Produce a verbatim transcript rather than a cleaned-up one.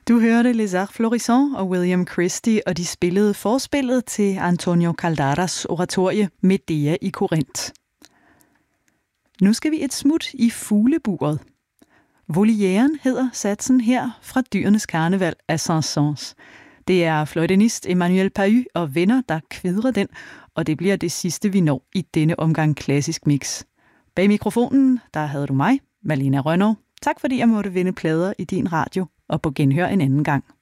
Du hørte Les Arts Florissants og William Christie, og de spillede forspillet til Antonio Caldaras oratorie Medea i Korinth. Nu skal vi et smut i fugleburet. Volieren hedder satsen her fra Dyrenes Karneval af Saint-Saëns. Det er fløjtenist Emmanuel Pahy og venner, der kvidrer den, og det bliver det sidste, vi når i denne omgang klassisk mix. Bag mikrofonen, der havde du mig, Malena Rønnow. Tak fordi jeg måtte vinde plader i din radio, og på genhør en anden gang.